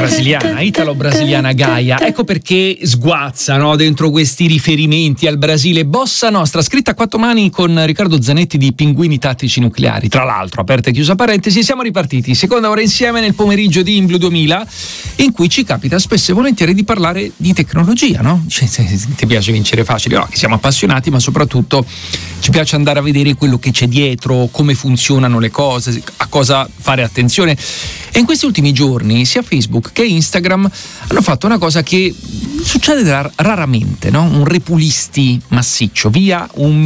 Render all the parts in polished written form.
brasiliana, italo-brasiliana Gaia. Ecco perché sguazza, no, dentro questi riferimenti al Brasile. Bossa Nostra, scritta a quattro mani con Riccardo Zanetti di Pinguini Tattici Nucleari. Tra l'altro, aperta e chiusa parentesi, siamo ripartiti. Seconda ora insieme nel pomeriggio di Inblu 2000, in cui ci capita spesso e volentieri di parlare di tecnologia, no? Cioè, ti piace vincere facile? No, che siamo appassionati, ma soprattutto ci piace andare a vedere quello che c'è dietro, come funzionano le cose, a cosa fare attenzione. E in questi ultimi giorni sia Facebook che Instagram hanno fatto una cosa che succede raramente, no? Un repulisti massiccio, via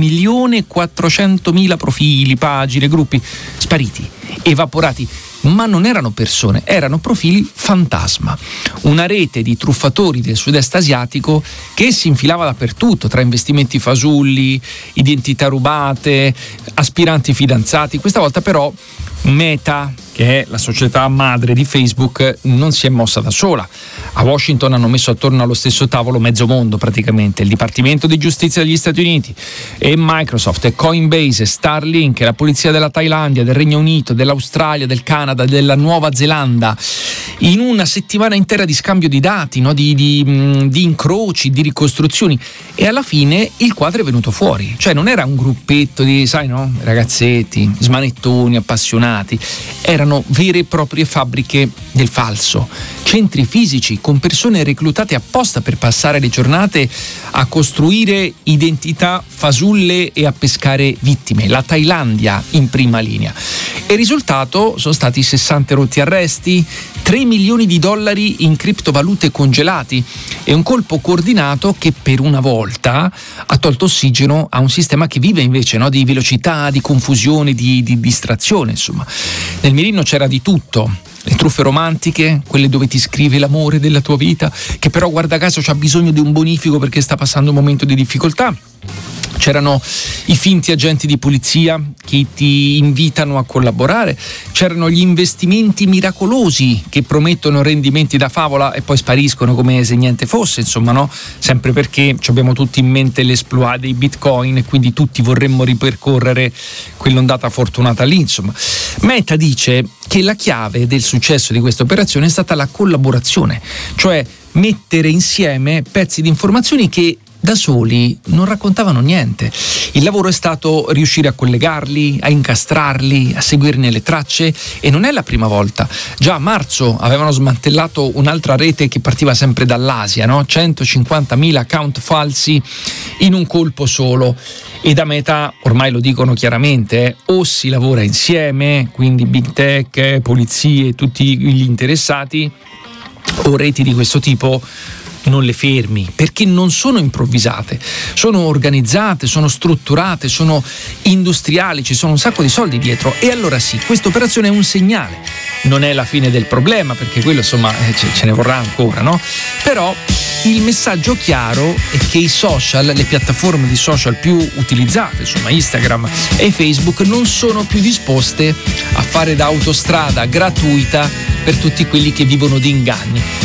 1.400.000 profili, pagine, gruppi, spariti, evaporati. Ma non erano persone, erano profili fantasma. Una rete di truffatori del sud-est asiatico che si infilava dappertutto, tra investimenti fasulli, identità rubate, aspiranti fidanzati. Questa volta però Meta, che è la società madre di Facebook, non si è mossa da sola. A Washington hanno messo attorno allo stesso tavolo mezzo mondo praticamente, il Dipartimento di Giustizia degli Stati Uniti e Microsoft e Coinbase e Starlink e la polizia della Thailandia, del Regno Unito, dell'Australia, del Canada, della Nuova Zelanda, in una settimana intera di scambio di dati, no? di incroci, di ricostruzioni, e alla fine il quadro è venuto fuori. Cioè non era un gruppetto di, sai, no, ragazzetti, smanettoni, appassionati, erano vere e proprie fabbriche del falso, centri fisici con persone reclutate apposta per passare le giornate a costruire identità fasulle e a pescare vittime, la Thailandia in prima linea. E il risultato sono stati 60 rotti arresti, 3 milioni di dollari in criptovalute congelati e un colpo coordinato che per una volta ha tolto ossigeno a un sistema che vive invece, no, di velocità, di confusione, di distrazione, insomma. Nel mirino c'era di tutto. Le truffe romantiche, quelle dove ti scrive l'amore della tua vita, che però guarda caso c'ha bisogno di un bonifico perché sta passando un momento di difficoltà. C'erano i finti agenti di polizia che ti invitano a collaborare, c'erano gli investimenti miracolosi che promettono rendimenti da favola e poi spariscono come se niente fosse, insomma, no? Sempre perché abbiamo tutti in mente l'esploit dei bitcoin e quindi tutti vorremmo ripercorrere quell'ondata fortunata lì, insomma. Meta dice che la chiave del successo di questa operazione è stata la collaborazione, cioè mettere insieme pezzi di informazioni che da soli non raccontavano niente. Il lavoro è stato riuscire a collegarli, a incastrarli, a seguirne le tracce, e non è la prima volta. Già a marzo avevano smantellato un'altra rete che partiva sempre dall'Asia, no? 150.000 account falsi in un colpo solo. E da Meta ormai lo dicono chiaramente, o si lavora insieme, quindi big tech, polizie, tutti gli interessati, o reti di questo tipo non le fermi, perché non sono improvvisate, sono organizzate, sono strutturate, sono industriali, ci sono un sacco di soldi dietro. E allora sì, questa operazione è un segnale, non è la fine del problema, perché quello insomma ce ne vorrà ancora, no? Però il messaggio chiaro è che i social, le piattaforme di social più utilizzate, insomma Instagram e Facebook, non sono più disposte a fare da autostrada gratuita per tutti quelli che vivono di inganni.